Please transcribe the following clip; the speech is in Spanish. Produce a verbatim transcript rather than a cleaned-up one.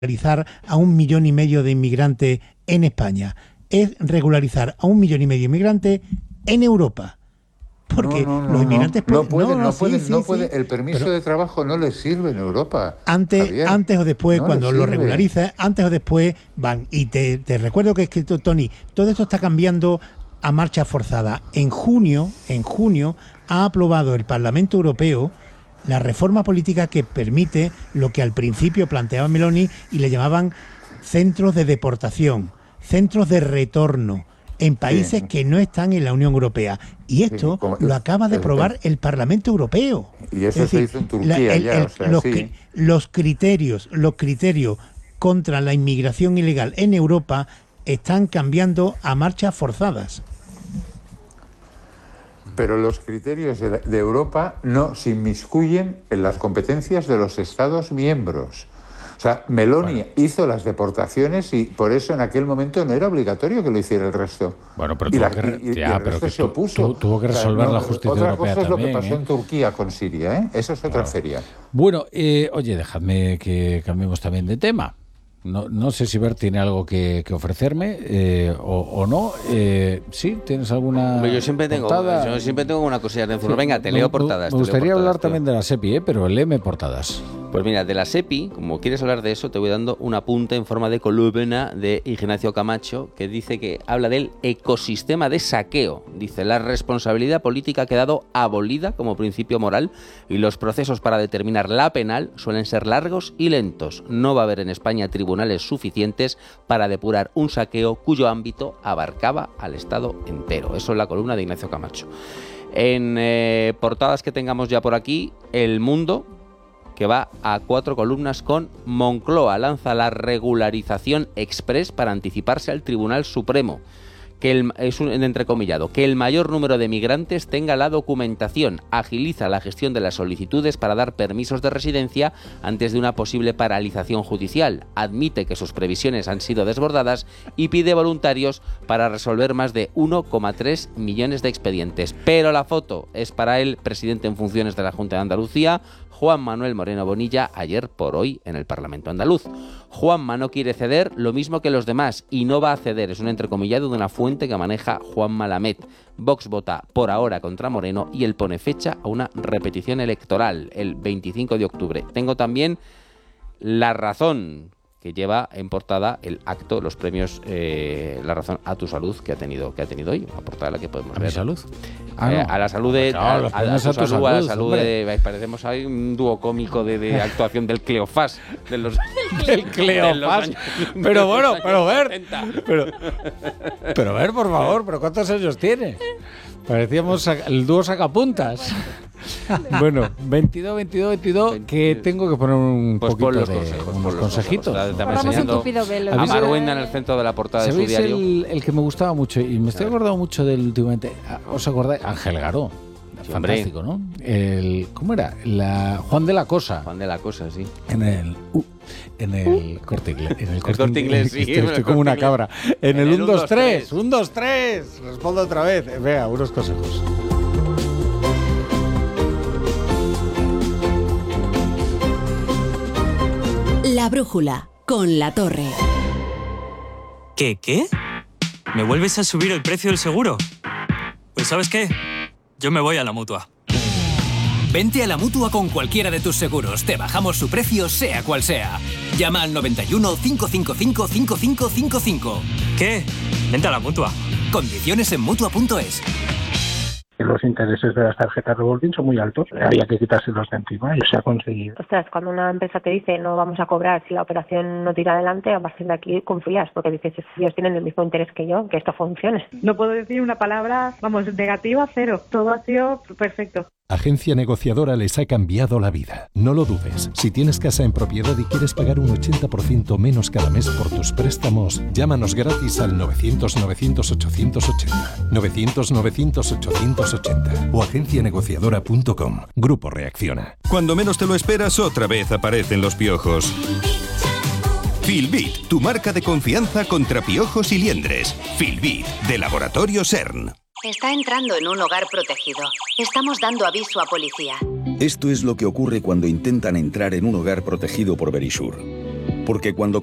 regularizar a un millón y medio de inmigrantes en España, es regularizar a un millón y medio de inmigrantes en Europa. Porque no, no, no, los inmigrantes no, no pueden, no, no, sí, pueden, sí, no sí, puede, el permiso pero de trabajo no les sirve en Europa. Antes, Javier, antes o después, no cuando les lo sirve. regulariza, antes o después van. Y te, te recuerdo que es que, Tony, todo esto está cambiando a marcha forzada. En junio, en junio, ha aprobado el Parlamento Europeo la reforma política que permite lo que al principio planteaba Meloni y le llamaban centros de deportación, centros de retorno en países sí. que no están en la Unión Europea. Y esto sí, como, lo acaba de aprobar el Parlamento Europeo. Y eso es se decir, hizo en Turquía la, el, ya, el, o sea, los, sí. los criterios, los criterios contra la inmigración ilegal en Europa están cambiando a marchas forzadas. Pero los criterios de, de Europa no se inmiscuyen en las competencias de los Estados miembros. O sea, Meloni bueno. hizo las deportaciones y por eso en aquel momento no era obligatorio que lo hiciera el resto. Bueno, pero y tuvo la, que, y, ya, y el pero resto que se opuso. Tu, tuvo que resolver o sea, no, la justicia otra europea cosa es también, lo que pasó ¿eh? en Turquía con Siria, ¿eh? Eso es otra claro. feria. Bueno, eh, oye, dejadme que cambiemos también de tema. No, no sé si Bert tiene algo que, que ofrecerme eh, o, o no. Eh, ¿Sí? ¿Tienes alguna Hombre, yo siempre tengo, portada? yo siempre tengo una cosilla de encima. Venga, te leo me, portadas. Me gustaría leo portadas, hablar tío. también de la SEPI, ¿eh? Pero léeme portadas. Pues mira, de la SEPI, como quieres hablar de eso, te voy dando un apunte en forma de columna de Ignacio Camacho, que dice que habla del ecosistema de saqueo. Dice, la responsabilidad política ha quedado abolida como principio moral y los procesos para determinar la penal suelen ser largos y lentos. No va a haber en España tribunales suficientes para depurar un saqueo cuyo ámbito abarcaba al Estado entero. Eso es la columna de Ignacio Camacho. En eh, portadas que tengamos ya por aquí, El Mundo, que va a cuatro columnas con Moncloa lanza la regularización express para anticiparse al Tribunal Supremo. Que el, es un entrecomillado, que el mayor número de migrantes tenga la documentación, agiliza la gestión de las solicitudes para dar permisos de residencia antes de una posible paralización judicial, admite que sus previsiones han sido desbordadas y pide voluntarios para resolver más de uno coma tres millones de expedientes. Pero la foto es para el presidente en funciones de la Junta de Andalucía, Juan Manuel Moreno Bonilla, ayer por hoy en el Parlamento andaluz. Juanma no quiere ceder, lo mismo que los demás, y no va a ceder, es un entrecomillado de una fuente que maneja Juanma Lamet. Vox vota por ahora contra Moreno y él pone fecha a una repetición electoral, el veinticinco de octubre. Tengo también La Razón, que lleva en portada el acto, los premios eh, La Razón a tu salud que ha tenido que ha tenido hoy, una portada a la que podemos ¿A ver. mi salud? Ah, eh, no. A la salud de Claro, a, a, los a, premios a, a tu tu salud, salud, a la salud hombre. de, parecemos ahí un dúo cómico de, de actuación del Cleofás de los del Cleofás. Pero bueno, pero ver, pero pero ver, por favor, pero ¿cuántos años tiene? Parecíamos el dúo sacapuntas. Bueno, veintidós, veintidós, veintidós, que tengo que poner un pues poquito los de consejos, unos consejitos. Estamos enseñando a Maruenda en el centro de la portada de su diario. El, el que me gustaba mucho y me estoy acordando mucho del últimamente. ¿Os acordáis? Ángel Garó. Sí, fantástico, ¿no? El, ¿Cómo era? La, Juan de la Cosa. Juan de la Cosa, sí. En el uh, en el uh. Corte Inglés. En el Corte Inglés, sí. Estoy, estoy como una cabra. En, en el uno, dos, tres. uno, dos, tres. Respondo otra vez. Venga, unos consejos. La brújula, con La Torre. ¿Qué, qué? ¿Me vuelves a subir el precio del seguro? Pues ¿sabes qué? Yo me voy a la Mutua. Vente a la Mutua con cualquiera de tus seguros. Te bajamos su precio, sea cual sea. Llama al noventa y uno, cinco cinco cinco, cinco cinco cinco cinco. ¿Qué? Vente a la Mutua. Condiciones en Mutua punto es. Los intereses de las tarjetas revolving son muy altos, había que quitárselos de encima y se ha conseguido. Ostras, cuando una empresa te dice no vamos a cobrar si la operación no tira adelante, a partir de aquí confías, porque dices, ellos tienen el mismo interés que yo, que esto funcione. No puedo decir una palabra, vamos, negativa, cero. Todo ha sido perfecto. Agencia Negociadora les ha cambiado la vida. No lo dudes. Si tienes casa en propiedad y quieres pagar un ochenta por ciento menos cada mes por tus préstamos, llámanos gratis al novecientos, novecientos, ochocientos ochenta. novecientos, novecientos, ochocientos ochenta o agencia negociadora punto com. Grupo Reacciona. Cuando menos te lo esperas, otra vez aparecen los piojos. Filbit, tu marca de confianza contra piojos y liendres. Filbit, de Laboratorio CERN. Está entrando en un hogar protegido. Estamos dando aviso a policía. Esto es lo que ocurre cuando intentan entrar en un hogar protegido por Verisure. Porque cuando